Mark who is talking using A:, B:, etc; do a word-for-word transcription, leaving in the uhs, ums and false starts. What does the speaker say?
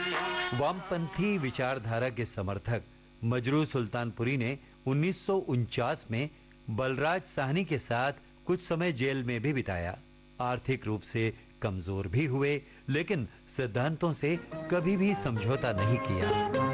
A: वामपंथी विचारधारा के समर्थक मजरू सुल्तानपुरी ने उन्नीस सौ उनचास में बलराज साहनी के साथ कुछ समय जेल में भी बिताया। आर्थिक रूप से कमजोर भी हुए, लेकिन सिद्धांतों से कभी भी समझौता नहीं किया।